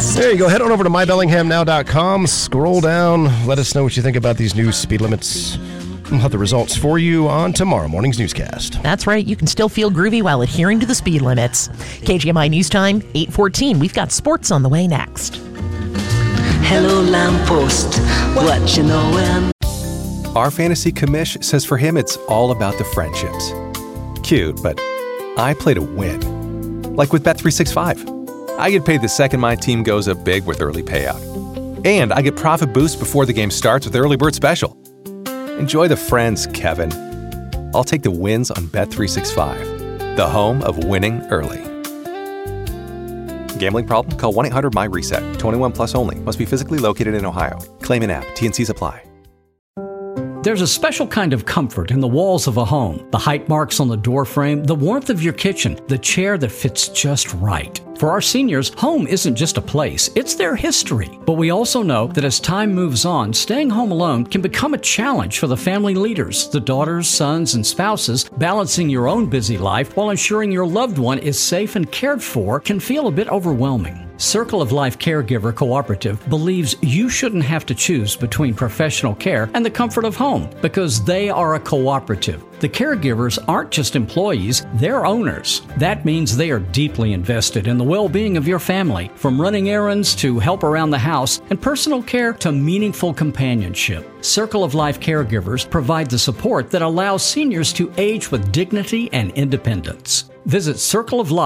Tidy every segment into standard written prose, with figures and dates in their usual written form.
Newscast. There you go. Head on over to mybellinghamnow.com. Scroll down. Let us know what you think about these new speed limits. We'll have the results for you on tomorrow morning's newscast. That's right. You can still feel groovy while adhering to the speed limits. KGMI News Time, 8:14. We've got sports on the way next. Hello, lamppost. What you knowin'? Our fantasy commish says for him it's all about the friendships. Cute, but I play to win. Like with Bet365. I get paid the second my team goes up big with early payout. And I get profit boost before the game starts with Early Bird Special. Enjoy the friends, Kevin. I'll take the wins on Bet365, the home of winning early. Gambling problem? Call 1-800-MY-RESET. 21 plus only. Must be physically located in Ohio. Claim in app. T&Cs apply. There's a special kind of comfort in the walls of a home. The height marks on the door frame, the warmth of your kitchen, the chair that fits just right. For our seniors, home isn't just a place, it's their history. But we also know that as time moves on, staying home alone can become a challenge for the family leaders, the daughters, sons, and spouses. Balancing your own busy life while ensuring your loved one is safe and cared for can feel a bit overwhelming. Circle of Life Caregiver Cooperative believes you shouldn't have to choose between professional care and the comfort of home because they are a cooperative. The caregivers aren't just employees, they're owners. That means they are deeply invested in the well-being of your family, from running errands to help around the house and personal care to meaningful companionship. Circle of Life Caregivers provide the support that allows seniors to age with dignity and independence. Visit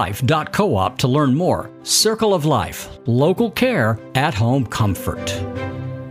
circleoflife.coop to learn more. Circle of Life, local care, at-home comfort.